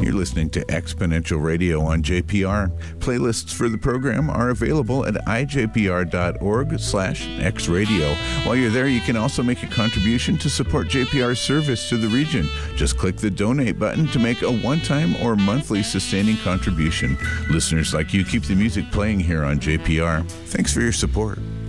You're listening to Exponential Radio on JPR. Playlists for the program are available at ijpr.org/xradio. While you're there, you can also make a contribution to support JPR's service to the region. Just click the donate button to make a one-time or monthly sustaining contribution. Listeners like you keep the music playing here on JPR. Thanks for your support.